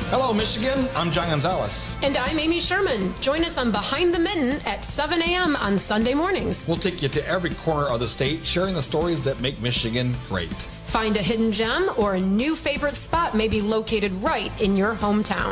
Hello, Michigan. I'm John Gonzalez. And I'm Amy Sherman. Join us on Behind the Mitten at 7 a.m. on Sunday mornings. We'll take you to every corner of the state, sharing the stories that make Michigan great. Find a hidden gem or a new favorite spot may be located right in your hometown.